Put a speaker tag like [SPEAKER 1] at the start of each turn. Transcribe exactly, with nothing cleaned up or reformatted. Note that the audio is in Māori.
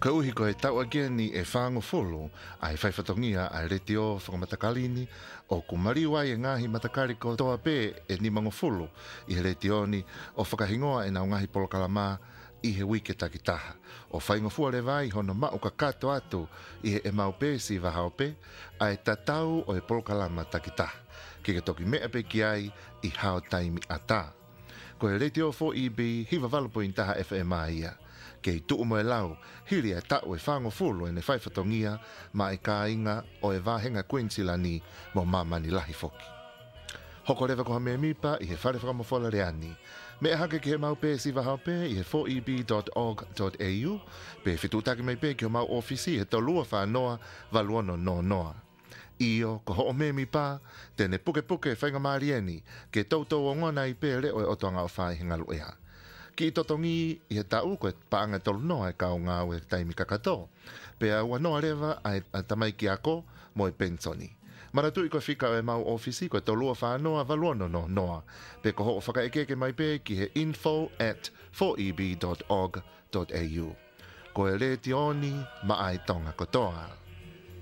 [SPEAKER 1] ka uhi ko e tau agia ni e whango folo ai whaifatongia ai reti o whakamatakalini o kumari wai e ngahi matakari ko toa pē e ni mango folo i he reti o ni o whakahingoa e nau ngahi polokalama i he wike takitaha. O whaingo fua le vai hono ma o ka kato atu i he e mau pē si wahao pē ai tatau o e polokalama takitaha. Ke ke toki mea pe ki ai i hao taimi ata. Ko e reti o fo i bi hiva valapo intaha F M A ia. Ke i tuu mo e lau, hiri e tau e whango fulu e ne whaifatongia ma e ka inga o e wahenga Queensilani mo mamani lahi foki. Hoko rewa koha mea mipa i he whare whakamofola reani. Me e hake ki he mau pē si wahao pē i he four e b dot org dot a u pe whitutaki mai pē ki o mau ofisi he tolua whanoa valuono no noa. Io, ko ho me mi pa, tene puke puke whainga marieni, ke tautou o ngona i pere o e otoanga o whai hinga luea. Ki totongi i he tau ko e paanga tolu noa e kao ngā ue taimi kakato, pe a ua noa rewa a tamai ki ako mo e pensoni. Maratu i ko whika o e mau ofisi ko e tolua whanoa valuono no noa, pe ko ho o whakaekeke mai pe ki he info at four e b dot org dot a u. Ko e re tioni ma ai tonga kotoa.